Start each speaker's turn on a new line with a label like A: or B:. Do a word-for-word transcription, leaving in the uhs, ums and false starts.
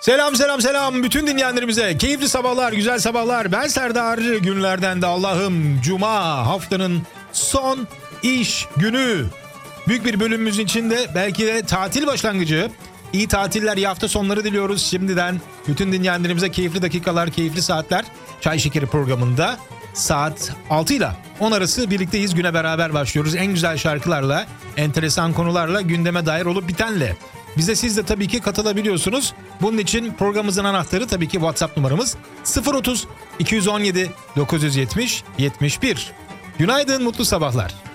A: Selam selam selam bütün dinleyenlerimize. Keyifli sabahlar, güzel sabahlar. Ben Serdar. Günlerden de Allah'ım Cuma, haftanın son iş günü. Büyük bir bölümümüzün içinde belki de tatil başlangıcı. İyi tatiller, iyi hafta sonları diliyoruz şimdiden. Bütün dinleyenlerimize keyifli dakikalar, keyifli saatler. Çay Şekeri programında saat altı ile on arası birlikteyiz. Güne beraber başlıyoruz. En güzel şarkılarla, enteresan konularla, gündeme dair olup bitenle. Bize siz de tabii ki katılabiliyorsunuz. Bunun için programımızın anahtarı tabii ki WhatsApp numaramız sıfır otuz iki yüz on yedi dokuz yüz yetmiş yetmiş bir. Günaydın, mutlu sabahlar.